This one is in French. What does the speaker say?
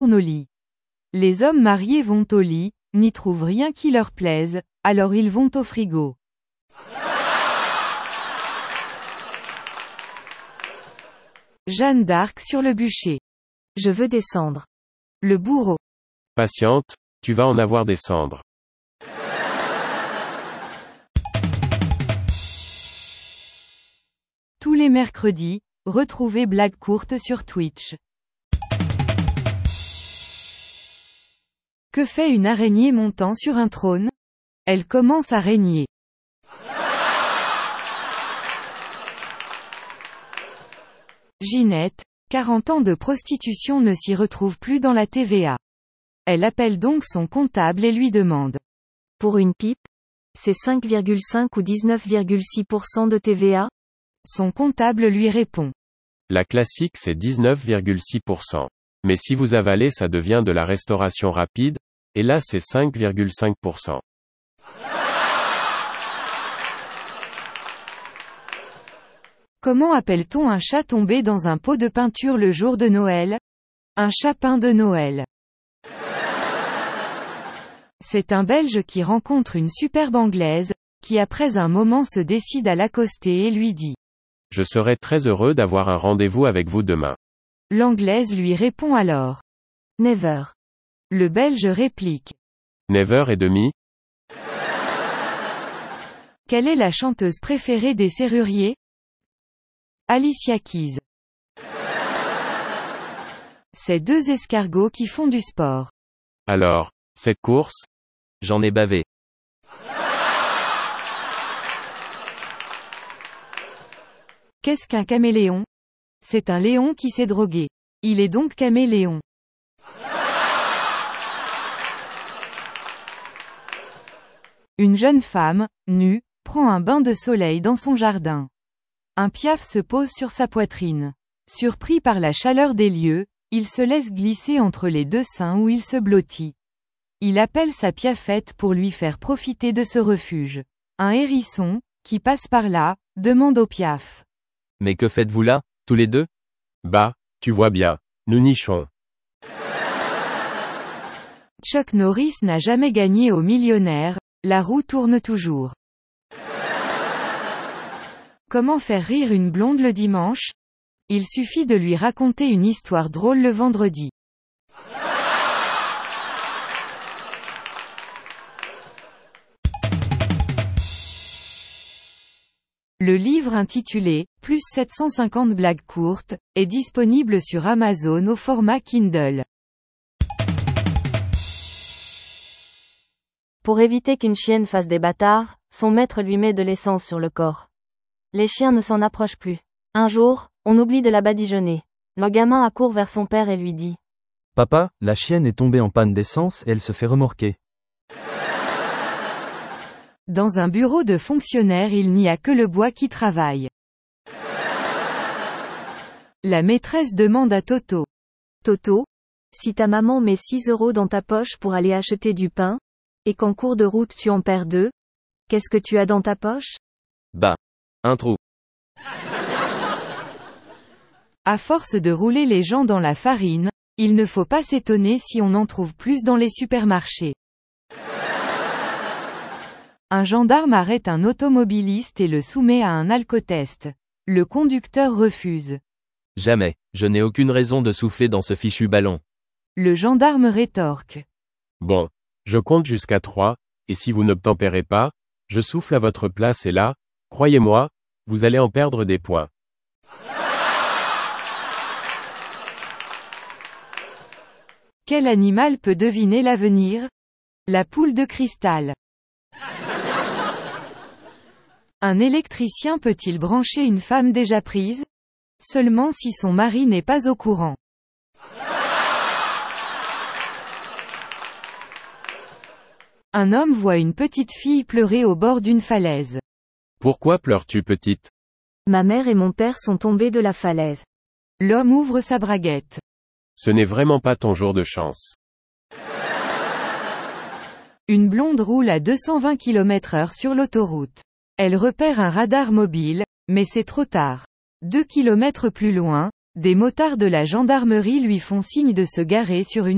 Au lit. Les hommes mariés vont au lit, n'y trouvent rien qui leur plaise, alors ils vont au frigo. Jeanne d'Arc sur le bûcher. Je veux descendre. Le bourreau. Patiente, tu vas en avoir des cendres. Tous les mercredis, retrouvez Blague courte sur Twitch. Que fait une araignée montant sur un trône? Elle commence à régner. Ginette, 40 ans de prostitution ne s'y retrouve plus dans la TVA. Elle appelle donc son comptable et lui demande. Pour une pipe? C'est 5,5 ou 19,6% de TVA? Son comptable lui répond. La classique c'est 19,6%. Mais si vous avalez ça devient de la restauration rapide, et là c'est 5,5%. Comment appelle-t-on un chat tombé dans un pot de peinture le jour de Noël? Un chapin de Noël. C'est un Belge qui rencontre une superbe Anglaise, qui après un moment se décide à l'accoster et lui dit. Je serai très heureux d'avoir un rendez-vous avec vous demain. L'Anglaise lui répond alors. Never. Le Belge réplique. Never et demi? Quelle est la chanteuse préférée des serruriers? Alicia Keys. C'est deux escargots qui font du sport. Alors, cette course? J'en ai bavé. Qu'est-ce qu'un caméléon? C'est un lion qui s'est drogué. Il est donc caméléon. Une jeune femme, nue, prend un bain de soleil dans son jardin. Un piaf se pose sur sa poitrine. Surpris par la chaleur des lieux, il se laisse glisser entre les deux seins où il se blottit. Il appelle sa piafette pour lui faire profiter de ce refuge. Un hérisson, qui passe par là, demande au piaf. Mais que faites-vous là, tous les deux? Bah, tu vois bien, nous nichons. Chuck Norris n'a jamais gagné au millionnaire, la roue tourne toujours. Comment faire rire une blonde le dimanche? Il suffit de lui raconter une histoire drôle le vendredi. Le livre intitulé « Plus 750 blagues courtes » est disponible sur Amazon au format Kindle. Pour éviter qu'une chienne fasse des bâtards, son maître lui met de l'essence sur le corps. Les chiens ne s'en approchent plus. Un jour, on oublie de la badigeonner. Le gamin accourt vers son père et lui dit. Papa, la chienne est tombée en panne d'essence et elle se fait remorquer. Dans un bureau de fonctionnaire il n'y a que le bois qui travaille. La maîtresse demande à Toto. Toto, si ta maman met 6 € dans ta poche pour aller acheter du pain, et qu'en cours de route tu en perds 2, qu'est-ce que tu as dans ta poche? Bah. Un trou. À force de rouler les gens dans la farine, il ne faut pas s'étonner si on en trouve plus dans les supermarchés. Un gendarme arrête un automobiliste et le soumet à un alcotest. Le conducteur refuse. Jamais, je n'ai aucune raison de souffler dans ce fichu ballon. Le gendarme rétorque. Bon, je compte jusqu'à 3, et si vous n'obtempérez pas, je souffle à votre place et là, croyez-moi, vous allez en perdre des points. Quel animal peut deviner l'avenir? La poule de cristal. Un électricien peut-il brancher une femme déjà prise? Seulement si son mari n'est pas au courant. Un homme voit une petite fille pleurer au bord d'une falaise. Pourquoi pleures-tu, petite? Ma mère et mon père sont tombés de la falaise. L'homme ouvre sa braguette. Ce n'est vraiment pas ton jour de chance. Une blonde roule à 220 km/h sur l'autoroute. Elle repère un radar mobile, mais c'est trop tard. 2 kilomètres plus loin, des motards de la gendarmerie lui font signe de se garer sur une